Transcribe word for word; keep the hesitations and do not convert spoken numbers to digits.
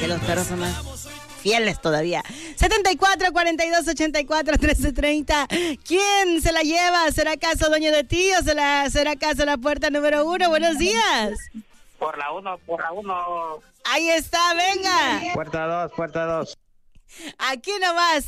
los perros son más fieles todavía. setenta y cuatro, cuarenta y dos, ochenta y cuatro, trece, treinta. ¿Quién se la lleva? ¿Será acaso Doña de Ti o será, será acaso la puerta número uno? Buenos días. Por la uno, por la uno. Ahí está, venga. Puerta dos, puerta dos. Aquí nomás,